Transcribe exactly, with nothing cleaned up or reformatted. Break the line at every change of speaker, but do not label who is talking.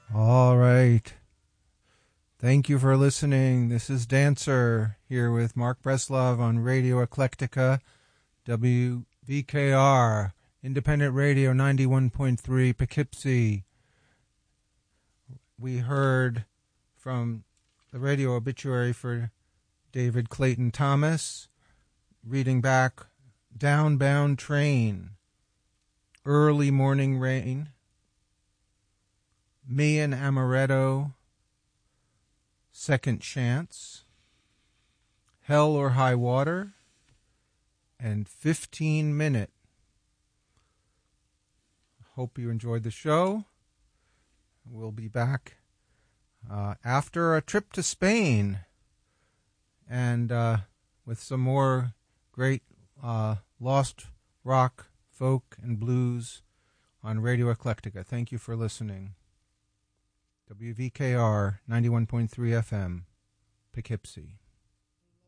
All right. Thank you for listening. This is Dancer here with Mark Breslov on Radio Eclectica, W V K R, Independent Radio ninety-one point three, Poughkeepsie. We heard from the radio obituary for David Clayton Thomas, reading back Downbound Train, Early Morning Rain, Me and Amaretto, Second Chance, Hell or High Water, and fifteen minute. Hope you enjoyed the show. We'll be back uh, after a trip to Spain and uh, with some more great uh, lost rock, folk, and blues on Radio Eclectica. Thank you for listening. W V K R ninety-one point three F M, Poughkeepsie.